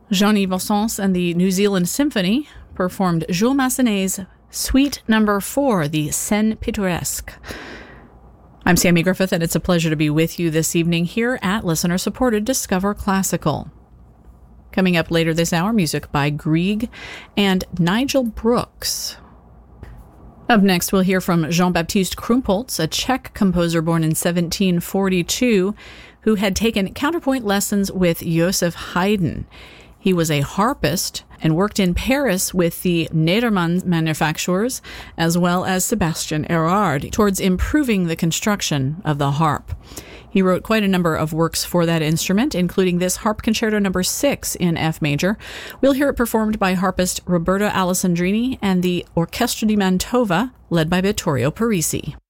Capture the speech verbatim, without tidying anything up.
Jean-Yves Ossens and the New Zealand Symphony performed Jules Massenet's Suite Number Four, the Scène Pittoresque. I'm Sammy Griffith, and it's a pleasure to be with you this evening here at listener-supported Discover Classical. Coming up later this hour, music by Grieg and Nigel Brooks. Up next, we'll hear from Jean-Baptiste Krumpholz, a Czech composer born in seventeen forty-two, who had taken counterpoint lessons with Joseph Haydn. He was a harpist and worked in Paris with the Nederman manufacturers, as well as Sebastian Erard, towards improving the construction of the harp. He wrote quite a number of works for that instrument, including this Harp Concerto number six in F major. We'll hear it performed by harpist Roberto Alessandrini and the Orchestra di Mantova, led by Vittorio Parisi.